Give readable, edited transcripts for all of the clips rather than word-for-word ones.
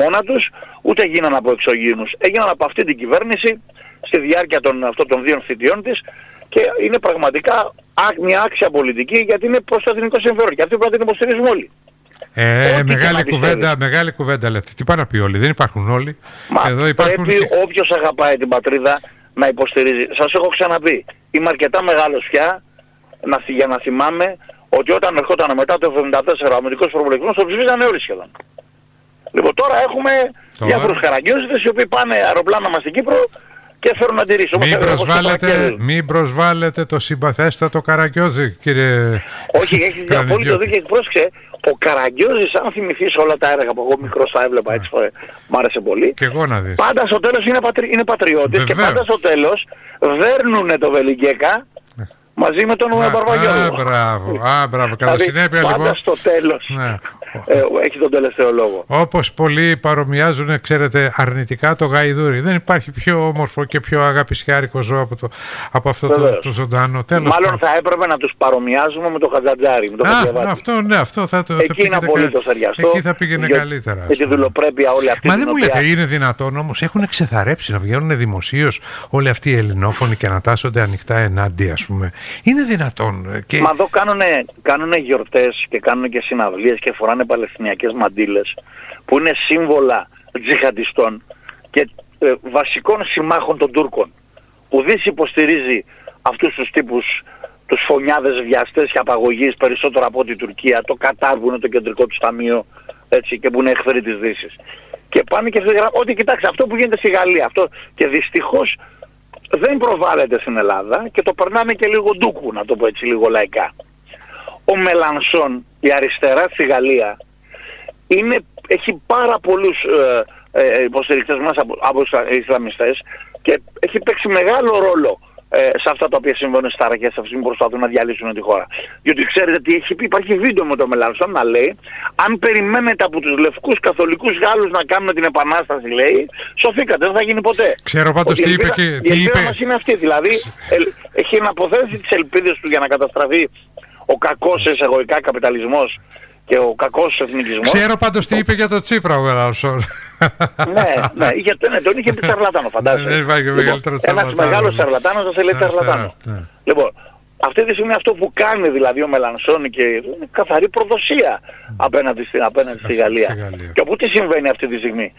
μόνα τους, ούτε γίνανε από εξωγήινους. Έγιναν από αυτή την κυβέρνηση στη διάρκεια αυτών των 2 θητιών της και είναι πραγματικά μια άξια πολιτική γιατί είναι προς το εθνικό συμφέρον και αυτή πρέπει να την υποστηρίζουμε όλοι. Μεγάλη κουβέντα λέτε. Τι πάνε να πει όλοι, δεν υπάρχουν όλοι. Εδώ υπάρχουν πρέπει όποιος αγαπάει την πατρίδα να υποστηρίζει. Σας έχω ξαναπεί, είμαι αρκετά μεγάλος πια για να θυμάμαι ότι όταν ερχόταν μετά το 1974 ο αμυντικός προπολογισμός το ψηφίζανε όλοι σχεδόν. Λοιπόν τώρα έχουμε διάφορους καραγκιόζητες οι οποίοι πάνε αεροπλάνα μας στην Κύπρο και φέρουν αντιρρήσεις. Μην προσβάλλετε το συμπαθέστατο Καραγκιόζη, κύριε. Όχι, έχεις απόλυτο δίκιο. Πρόσεξε, ο Καραγκιόζης, αν θυμηθείς όλα τα έργα που εγώ μικρός τα έβλεπα έτσι, μ' άρεσε πολύ. Και εγώ να δεις. Πάντα στο τέλος είναι πατριώτες και πάντα στο τέλος δέρνουνε το Βελιγγέκα μαζί με τον Μπαρβαγιώργο. Μπράβο, κατά συνέπεια λοιπόν. Πάντα στο τέλος έχει τον τελευταίο λόγο. Όπως πολλοί παρομοιάζουν, ξέρετε, αρνητικά το γαϊδούρι. Δεν υπάρχει πιο όμορφο και πιο αγαπησιάρικο ζώο από αυτό το ζωντανό. Μάλλον θα έπρεπε να τους παρομοιάζουμε με το Χατζαντζάρι. Αυτό θα το εκεί είναι απολύτως ταιριαστό. Εκεί θα πήγαινε καλύτερα. Με τη δουλοπρέπεια όλη αυτή. Μα δεν μου λέτε, είναι δυνατόν όμως, έχουν ξεθαρέψει να βγαίνουν δημοσίως όλοι αυτοί οι ελληνόφωνοι και να τάσσονται ανοιχτά ενάντια, ας πούμε. Είναι δυνατόν. Μα εδώ κάνουνε γιορτές και κάνουν και συναυλίες και φοράνε παλαιστινιακές μαντήλες που είναι σύμβολα τζιχαντιστών και βασικών συμμάχων των Τούρκων. Ουδής υποστηρίζει αυτούς τους τύπους, τους φωνιάδες βιαστές και απαγωγής περισσότερο από την Τουρκία, το Κατάρ που είναι το κεντρικό του ταμείο έτσι, και που είναι εχθροί της Δύσης. Και πάνε και ότι κοιτάξτε αυτό που γίνεται στη Γαλλία αυτό και δυστυχώς δεν προβάλλεται στην Ελλάδα και το περνάμε και λίγο ντούκου, να το πω έτσι λίγο λαϊκά. Ο Μελανσόν, η αριστερά στη Γαλλία, έχει πάρα πολλούς υποστηρικτές μας από τους Ισλαμιστές και έχει παίξει μεγάλο ρόλο σε αυτά τα οποία συμβαίνουν στις ταραχές αυτοί που προσπαθούν να διαλύσουν τη χώρα. Διότι ξέρετε τι έχει πει, υπάρχει βίντεο με τον Μελανσόν να λέει αν περιμένετε από τους λευκούς καθολικούς Γάλλους να κάνουν την επανάσταση, λέει, σωθήκατε, δεν θα γίνει ποτέ. Ξέρω πάντως τι είπε και... Η ελπίδα μας είναι αυτή, δηλαδή έχει να αποθέσει τις ελπίδες του για να καταστραφεί ο κακός εισαγωγικά καπιταλισμός και ο κακός εθνικισμός. Ξέρω πάντως τι είπε για το Τσίπρα ο Μελανσόν. Ναι, τον είχε πει σαρλατάνο, φαντάζομαι. Ένας μεγάλος σαρλατάνος θα σε λέει σαρλατάνο. Λοιπόν, αυτή τη στιγμή αυτό που κάνει δηλαδή ο Μελανσόν και είναι καθαρή προδοσία απέναντι στη Γαλλία. Και όπου τι συμβαίνει αυτή τη στιγμή.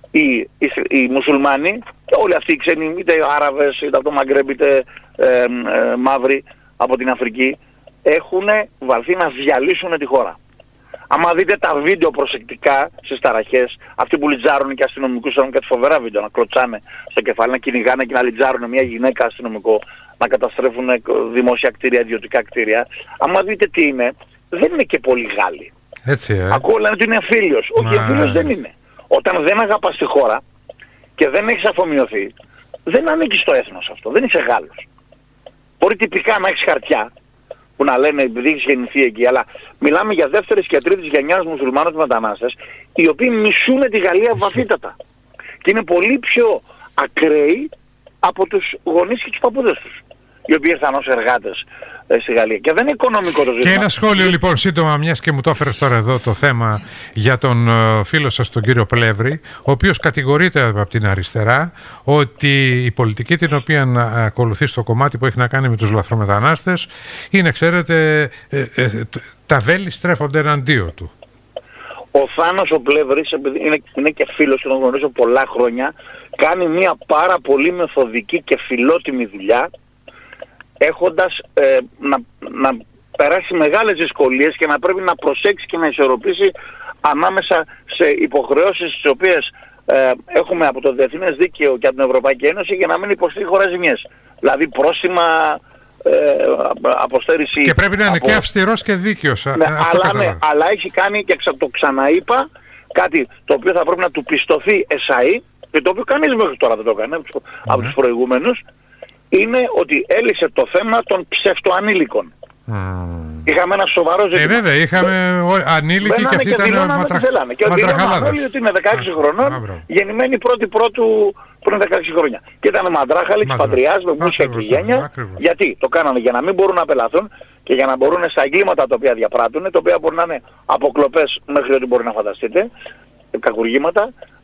Οι μουσουλμάνοι και όλοι αυτοί οι ξένοι, είτε Άραβες, είτε από το Μαγκρέμπ, είτε μαύροι από την Αφρική, έχουν βαλθεί να διαλύσουν τη χώρα. Άμα δείτε τα βίντεο προσεκτικά στις ταραχές, αυτοί που λιτζάρουν και αστυνομικούς έχουν κάτι φοβερά βίντεο, να κλωτσάνε στο κεφάλι, να κυνηγάνε και να λιτζάρουν μια γυναίκα αστυνομικό, να καταστρέφουν δημόσια κτίρια, ιδιωτικά κτίρια. Άμα δείτε τι είναι, δεν είναι και πολύ Γάλλοι. Έτσι, Ακούω λένε ότι είναι εμφύλιος. Όχι, εμφύλιος δεν είναι. Όταν δεν αγαπάς τη χώρα και δεν έχεις αφομοιωθεί, δεν ανήκεις στο έθνος αυτό, δεν είσαι Γάλλος. Μπορεί τυπικά να έχεις χαρτιά, που να λένε επειδή έχεις γεννηθεί εκεί, αλλά μιλάμε για δεύτερης και τρίτης γενιάς μουσουλμάνους μετανάστες, οι οποίοι μισούν τη Γαλλία βαθύτατα. Και είναι πολύ πιο ακραίοι από τους γονείς και τους παππούδες τους, οι οποίοι ήρθαν ως εργάτες στη Γαλλία. Και δεν είναι οικονομικό το ζήτημα. Και ένα σχόλιο λοιπόν σύντομα, μιας και μου το έφερες τώρα εδώ το θέμα για τον φίλο σας τον κύριο Πλεύρη, ο οποίος κατηγορείται από την αριστερά ότι η πολιτική την οποία ακολουθεί στο κομμάτι που έχει να κάνει με τους λαθρομετανάστες είναι, ξέρετε, τα βέλη στρέφονται εναντίον του. Ο Θάνος ο Πλεύρης, επειδή είναι και φίλος και τον γνωρίζω πολλά χρόνια, κάνει μια πάρα πολύ μεθοδική και φιλότιμη δουλειά, έχοντας να περάσει μεγάλες δυσκολίες και να πρέπει να προσέξει και να ισορροπήσει ανάμεσα σε υποχρεώσεις τις οποίες έχουμε από το Διεθνές Δίκαιο και από την Ευρωπαϊκή Ένωση για να μην υποστεί χώρα ζημιές. Δηλαδή πρόστιμα, αποστέρηση... Και πρέπει να είναι και αυστηρός και δίκαιος. Αλλά έχει κάνει και το ξαναείπα κάτι το οποίο θα πρέπει να του πιστωθεί εσαΐ και το οποίο κανείς μέχρι τώρα δεν το έκανε από τους προηγούμενους, είναι ότι έλυσε το θέμα των ψευτοανήλικων. Είχαμε ένα σοβαρό ζήτημα. Βέβαια, είχαμε ανήλικοι και αυτοί ήταν ματραχαλάδες. Και δηλώναν όλοι ότι είναι 16 χρονών, γεννημένοι πρώτου πριν 16 χρόνια. Και ήταν μαντράχαλοι της πατριάς, με μουσια και γένια. Γιατί το κάνανε? Για να μην μπορούν να απελαθούν και για να μπορούν στα εγκλήματα τα οποία διαπράττουν, τα οποία μπορεί να είναι αποκλοπές μέχρι ό,τι μπορεί να φανταστείτε, κακουργήματα,